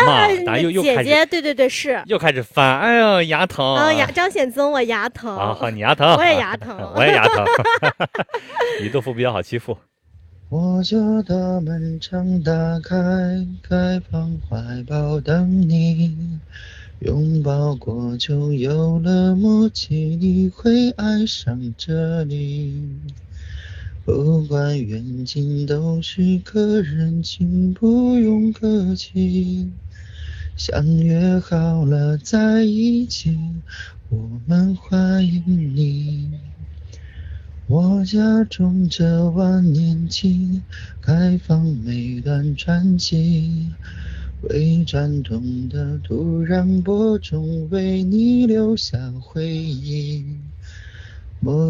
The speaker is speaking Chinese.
嘛，咱又开始姐姐，对对对，是。 又开始翻，哎呀，牙疼啊，张显宗，我牙疼。 啊，好，你牙疼， 我也牙疼。 我也牙疼。你豆腐比较好欺负。 我家大门常打开，开放怀抱等你。拥抱过就有了默契，你会爱上这里。不管远近都是个人，请不用客气。相约好了在一起，我们欢迎你。我家种着万年青，开放每段传奇。为转动的土壤播种，为你留下回忆。